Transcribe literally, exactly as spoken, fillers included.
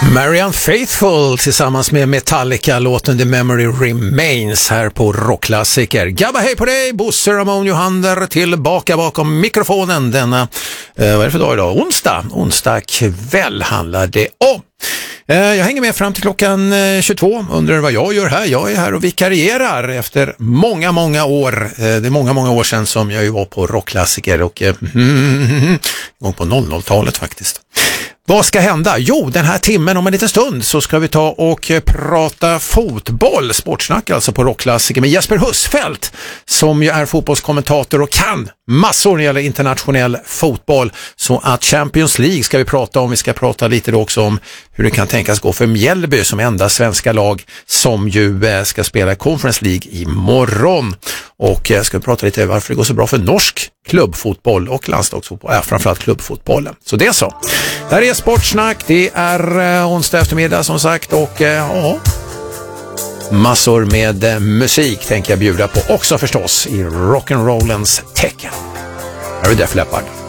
Marianne Faithfull tillsammans med Metallica, låten The Memory Remains här på Rockklassiker. Gabba, hej på dig! Bosse Ramon Johander tillbaka bakom mikrofonen denna, eh, vad är det för dag idag? Onsdag. Onsdag kväll handlar det om. Eh, jag hänger med fram till klockan eh, tjugotvå. Undrar vad jag gör här? Jag är här och vikarierar efter många, många år. Eh, det är många, många år sedan som jag ju var på Rockklassiker och eh, gång på noll noll-talet faktiskt. Vad ska hända? Jo, den här timmen om en liten stund så ska vi ta och prata fotboll, sportsnack alltså på Rockklassiker med Jesper Husfeldt som ju är fotbollskommentator och kan massor när det gäller internationell fotboll. Så att Champions League ska vi prata om. Vi ska prata lite då också om hur det kan tänkas gå för Mjällby som enda svenska lag som ju ska spela Conference League imorgon. Och jag ska prata lite om varför det går så bra för norsk klubbfotboll och landslagsfotboll, ja, framförallt klubbfotbollen. Så det är så. Där är sportsnack, det är eh, onsdag eftermiddag som sagt och eh, ja, massor med eh, musik tänker jag bjuda på också förstås i rock'n'rollens tecken. Här är Def Leppard.